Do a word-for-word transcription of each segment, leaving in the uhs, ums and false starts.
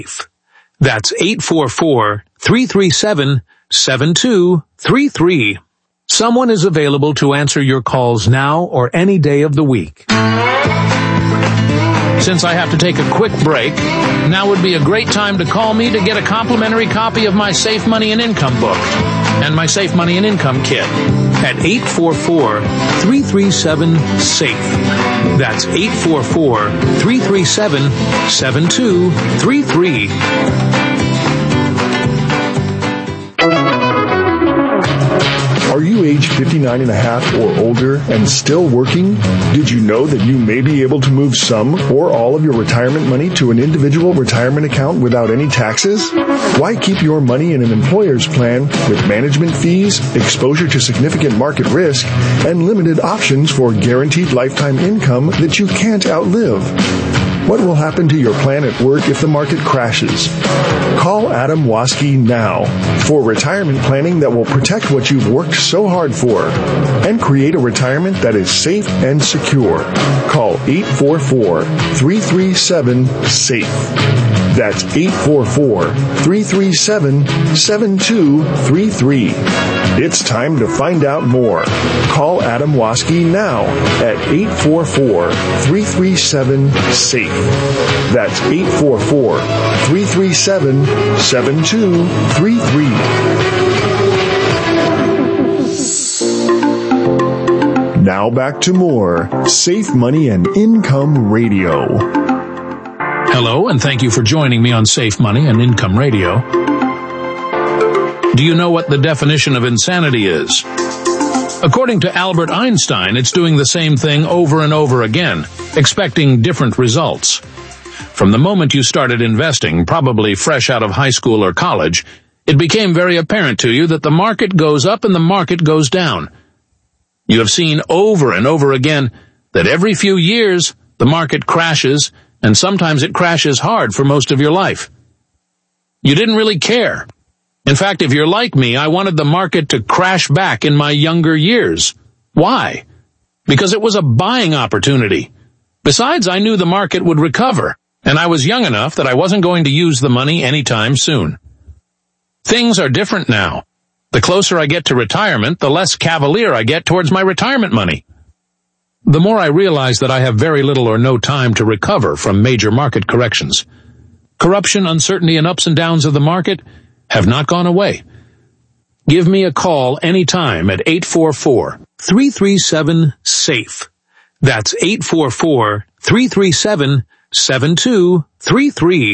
That's eight four four, three three seven, seven two three three. Someone is available to answer your calls now or any day of the week. Since I have to take a quick break, now would be a great time to call me to get a complimentary copy of my Safe Money and Income book and my Safe Money and Income kit at eight four four, three three seven, SAFE. That's eight four four, three three seven, seven two three three. Are you age fifty-nine and a half or older and still working? Did you know that you may be able to move some or all of your retirement money to an individual retirement account without any taxes? Why keep your money in an employer's plan with management fees, exposure to significant market risk, and limited options for guaranteed lifetime income that you can't outlive? What will happen to your plan at work if the market crashes? Call Adam Waske now for retirement planning that will protect what you've worked so hard for and create a retirement that is safe and secure. Call eight four four, three three seven, SAFE. That's eight four four, three three seven, seven two three three. It's time to find out more. Call Adam Waske now at eight four four, three three seven, SAFE. That's eight four four, three three seven, seven two three three. Now back to more Safe Money and Income Radio. Hello, and thank you for joining me on Safe Money and Income Radio. Do you know what the definition of insanity is? According to Albert Einstein, it's doing the same thing over and over again, expecting different results. From the moment you started investing, probably fresh out of high school or college, it became very apparent to you that the market goes up and the market goes down. You have seen over and over again that every few years the market crashes, and sometimes it crashes hard for most of your life. You didn't really care. In fact, if you're like me, I wanted the market to crash back in my younger years. Why? Because it was a buying opportunity. Besides, I knew the market would recover, and I was young enough that I wasn't going to use the money anytime soon. Things are different now. The closer I get to retirement, the less cavalier I get towards my retirement money. The more I realize that I have very little or no time to recover from major market corrections. Corruption, uncertainty, and ups and downs of the market have not gone away. Give me a call anytime at eight four four, three three seven, SAFE. That's eight four four, three three seven, seven two three three.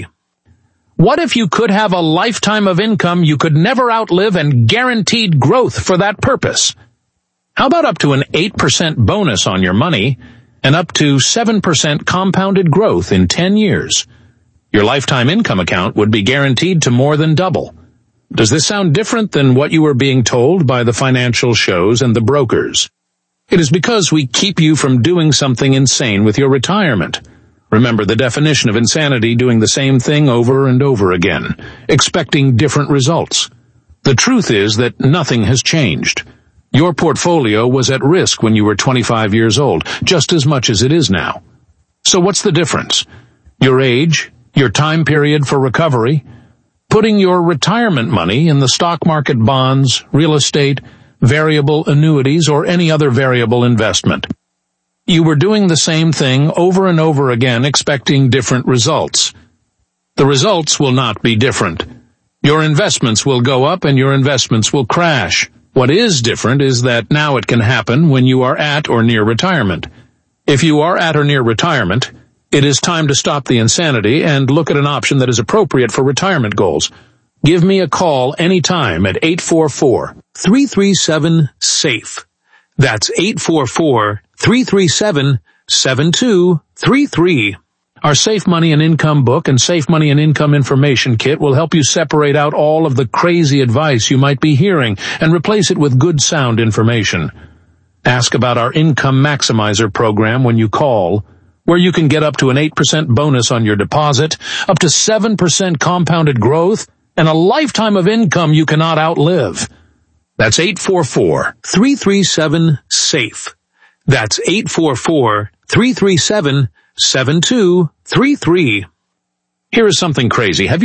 What if you could have a lifetime of income you could never outlive and guaranteed growth for that purpose? How about up to an eight percent bonus on your money and up to seven percent compounded growth in ten years? Your lifetime income account would be guaranteed to more than double. Does this sound different than what you were being told by the financial shows and the brokers? It is because we keep you from doing something insane with your retirement. Remember the definition of insanity: doing the same thing over and over again, expecting different results. The truth is that nothing has changed. Your portfolio was at risk when you were twenty-five years old, just as much as it is now. So what's the difference? Your age, your time period for recovery, putting your retirement money in the stock market, bonds, real estate, variable annuities, or any other variable investment. You were doing the same thing over and over again, expecting different results. The results will not be different. Your investments will go up and your investments will crash. What is different is that now it can happen when you are at or near retirement. If you are at or near retirement, it is time to stop the insanity and look at an option that is appropriate for retirement goals. Give me a call anytime at eight four four, three three seven, SAFE. That's eight four four, three three seven, seven two three three. Our Safe Money and Income book and Safe Money and Income information kit will help you separate out all of the crazy advice you might be hearing and replace it with good sound information. Ask about our Income Maximizer program when you call, where you can get up to an eight percent bonus on your deposit, up to seven percent compounded growth, and a lifetime of income you cannot outlive. That's eight four four, three three seven, SAFE. That's eight four four, three three seven, seven two three three. Here is something crazy. Have you